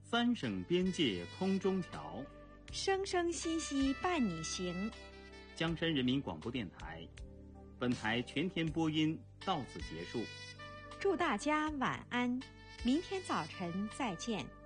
三省边界空中桥， 生生息息伴你行。 江山人民广播电台，本台全天播音到此结束。 祝大家晚安，明天早晨再见。